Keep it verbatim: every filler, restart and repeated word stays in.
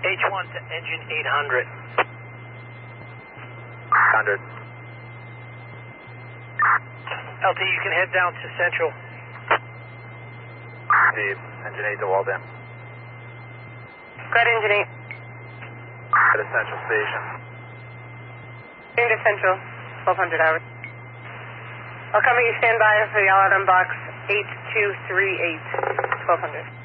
H one to engine eight hundred. one hundred. L T, you can head down to Central. Steve, engine eight to Walden. Go ahead, engine eight. At a Central Station. Going to Central, twelve hundred hours. I'll come at you, stand by for the alarm box eight two three eight, twelve hundred.